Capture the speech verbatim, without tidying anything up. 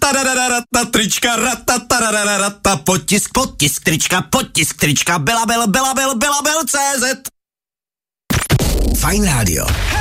Ratatatararata, trička, ratatatararata, potisk, potisk, trička, potisk, trička, Belabel, Belabel, Belabel, C Z. Fajn rádio.